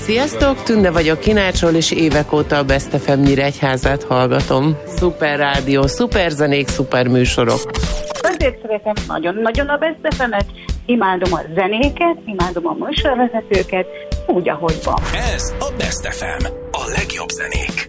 Sziasztok, Tünde vagyok Kinácsról, és évek óta a Best FM Nyíregyházát hallgatom. Szuper rádió, szuper zenék, szuper műsorok. Azért szeretem nagyon-nagyon a Best FM-et, imádom a zenéket, imádom a műsorvezetőket, úgy, ahogy van. Ez a Best FM, a legjobb zenék.